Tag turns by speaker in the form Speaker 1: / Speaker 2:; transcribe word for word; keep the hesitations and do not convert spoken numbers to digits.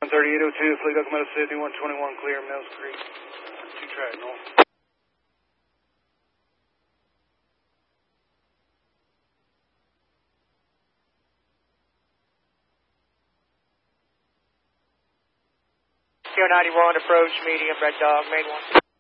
Speaker 1: thirty-eight oh two, fleet Oklahoma City, one twenty-one, clear, Mills Creek, two track north.
Speaker 2: Sierra ninety-one, approach, medium, red dog, main one.